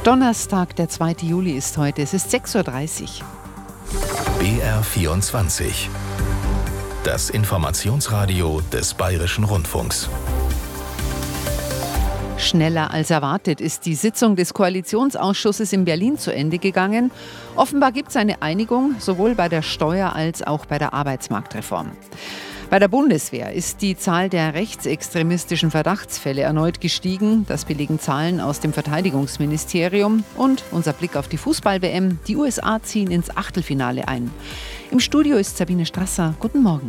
Donnerstag, der 2. Juli ist heute. Es ist 6:30 Uhr. BR24. Das Informationsradio des Bayerischen Rundfunks. Schneller als erwartet ist die Sitzung des Koalitionsausschusses in Berlin zu Ende gegangen. Offenbar gibt es eine Einigung, sowohl bei der Steuer- als auch bei der Arbeitsmarktreform. Bei der Bundeswehr ist die Zahl der rechtsextremistischen Verdachtsfälle erneut gestiegen. Das belegen Zahlen aus dem Verteidigungsministerium. Und unser Blick auf die Fußball-WM. Die USA ziehen ins Achtelfinale ein. Im Studio ist Sabine Strasser. Guten Morgen.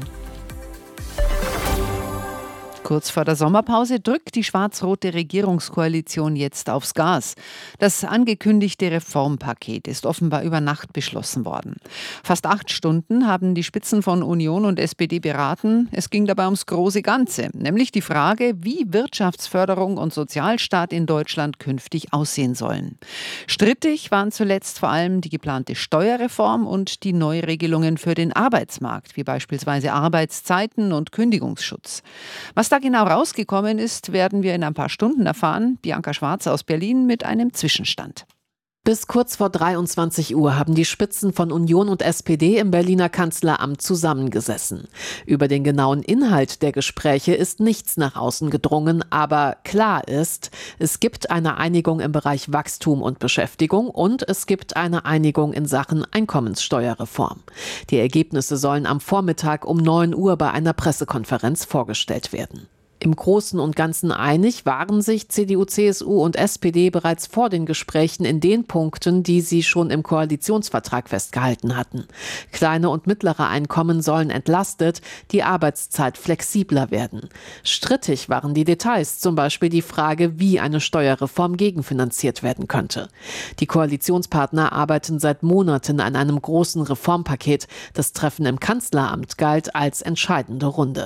Kurz vor der Sommerpause drückt die schwarz-rote Regierungskoalition jetzt aufs Gas. Das angekündigte Reformpaket ist offenbar über Nacht beschlossen worden. Fast 8 Stunden haben die Spitzen von Union und SPD beraten. Es ging dabei ums große Ganze, nämlich die Frage, wie Wirtschaftsförderung und Sozialstaat in Deutschland künftig aussehen sollen. Strittig waren zuletzt vor allem die geplante Steuerreform und die Neuregelungen für den Arbeitsmarkt, wie beispielsweise Arbeitszeiten und Kündigungsschutz. Was da genau rausgekommen ist, werden wir in ein paar Stunden erfahren. Bianca Schwarz aus Berlin mit einem Zwischenstand. Bis kurz vor 23 Uhr haben die Spitzen von Union und SPD im Berliner Kanzleramt zusammengesessen. Über den genauen Inhalt der Gespräche ist nichts nach außen gedrungen, aber klar ist, es gibt eine Einigung im Bereich Wachstum und Beschäftigung und es gibt eine Einigung in Sachen Einkommenssteuerreform. Die Ergebnisse sollen am Vormittag um 9 Uhr bei einer Pressekonferenz vorgestellt werden. Im Großen und Ganzen einig waren sich CDU, CSU und SPD bereits vor den Gesprächen in den Punkten, die sie schon im Koalitionsvertrag festgehalten hatten. Kleine und mittlere Einkommen sollen entlastet, die Arbeitszeit flexibler werden. Strittig waren die Details, zum Beispiel die Frage, wie eine Steuerreform gegenfinanziert werden könnte. Die Koalitionspartner arbeiten seit Monaten an einem großen Reformpaket. Das Treffen im Kanzleramt galt als entscheidende Runde.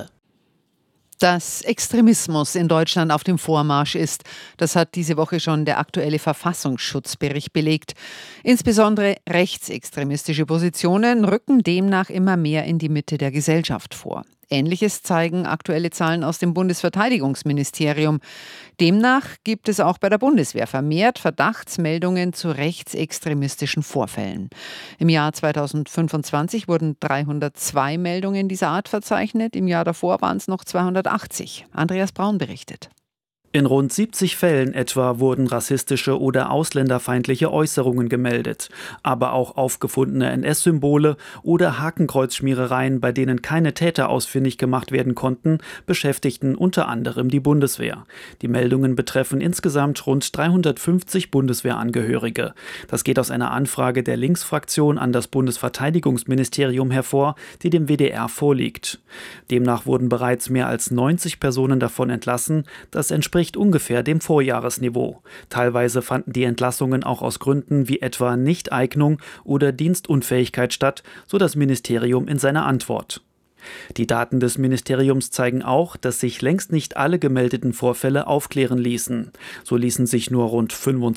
Dass Extremismus in Deutschland auf dem Vormarsch ist, das hat diese Woche schon der aktuelle Verfassungsschutzbericht belegt. Insbesondere rechtsextremistische Positionen rücken demnach immer mehr in die Mitte der Gesellschaft vor. Ähnliches zeigen aktuelle Zahlen aus dem Bundesverteidigungsministerium. Demnach gibt es auch bei der Bundeswehr vermehrt Verdachtsmeldungen zu rechtsextremistischen Vorfällen. Im Jahr 2025 wurden 302 Meldungen dieser Art verzeichnet. Im Jahr davor waren es noch 280. Andreas Braun berichtet. In rund 70 Fällen etwa wurden rassistische oder ausländerfeindliche Äußerungen gemeldet, aber auch aufgefundene NS-Symbole oder Hakenkreuzschmierereien, bei denen keine Täter ausfindig gemacht werden konnten, beschäftigten unter anderem die Bundeswehr. Die Meldungen betreffen insgesamt rund 350 Bundeswehrangehörige. Das geht aus einer Anfrage der Linksfraktion an das Bundesverteidigungsministerium hervor, die dem WDR vorliegt. Demnach wurden bereits mehr als 90 Personen davon entlassen. Das entspricht ungefähr dem Vorjahresniveau. Teilweise fanden die Entlassungen auch aus Gründen wie etwa Nichteignung oder Dienstunfähigkeit statt, so das Ministerium in seiner Antwort. Die Daten des Ministeriums zeigen auch, dass sich längst nicht alle gemeldeten Vorfälle aufklären ließen. So ließen sich nur rund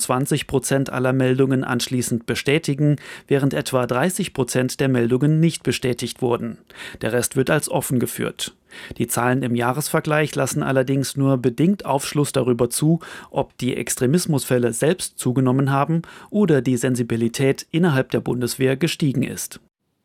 25% aller Meldungen anschließend bestätigen, während etwa 30% der Meldungen nicht bestätigt wurden. Der Rest wird als offen geführt. Die Zahlen im Jahresvergleich lassen allerdings nur bedingt Aufschluss darüber zu, ob die Extremismusfälle selbst zugenommen haben oder die Sensibilität innerhalb der Bundeswehr gestiegen ist.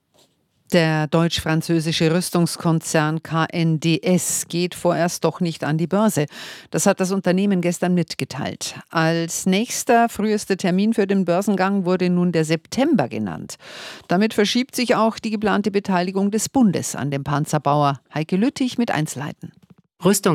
Der deutsch-französische Rüstungskonzern KNDS geht vorerst doch nicht an die Börse. Das hat das Unternehmen gestern mitgeteilt. Als nächster frühester Termin für den Börsengang wurde nun der September genannt. Damit verschiebt sich auch die geplante Beteiligung des Bundes an dem Panzerbauer. Heike Lüttich mit Einzelheiten.